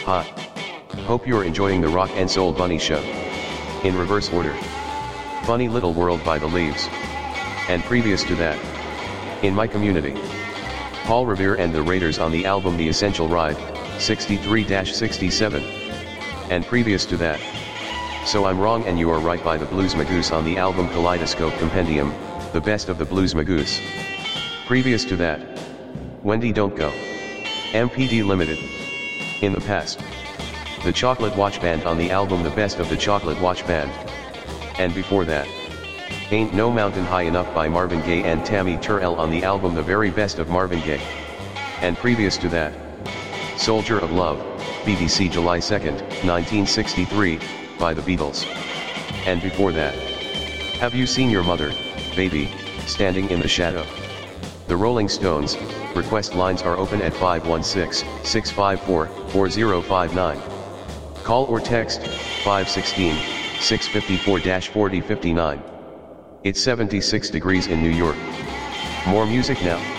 Hi. Hope you're enjoying the Rock and Soul Bunny Show. In reverse order. Funny Little World by The Leaves. And previous to that, In My Community, Paul Revere and the Raiders on the album The Essential Ride, 63-67. And previous to that, So I'm Wrong and You Are Right by the Blues Magoose on the album Kaleidoscope Compendium, The Best of the Blues Magoose. Previous to that, Wendy Don't Go, MPD Limited. In the past, The Chocolate Watch Band on the album The Best of the Chocolate Watch Band. And before that, Ain't No Mountain High Enough by Marvin Gaye and Tammy Terrell on the album The Very Best of Marvin Gaye. And previous to that, Soldier of Love, BBC July 2nd, 1963, by the Beatles. And before that, Have You Seen Your Mother, Baby, Standing in the Shadow? The Rolling Stones. Request lines are open at 516-654-4059. Call or text, 516-654-4059. It's 76 degrees in New York. More music now.